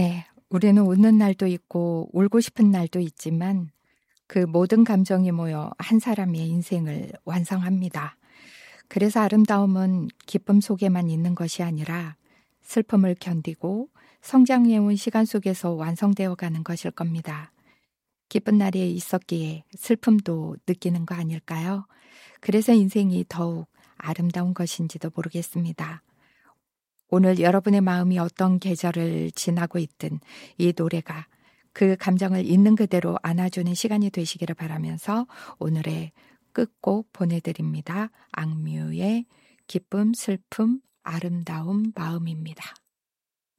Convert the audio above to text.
네, 우리는 웃는 날도 있고 울고 싶은 날도 있지만 그 모든 감정이 모여 한 사람의 인생을 완성합니다. 그래서 아름다움은 기쁨 속에만 있는 것이 아니라 슬픔을 견디고 성장해온 시간 속에서 완성되어 가는 것일 겁니다. 기쁜 날이 있었기에 슬픔도 느끼는 거 아닐까요? 그래서 인생이 더욱 아름다운 것인지도 모르겠습니다. 오늘 여러분의 마음이 어떤 계절을 지나고 있든 이 노래가 그 감정을 있는 그대로 안아주는 시간이 되시기를 바라면서 오늘의 끝곡 보내드립니다. 악뮤의 기쁨, 슬픔, 아름다운 마음입니다.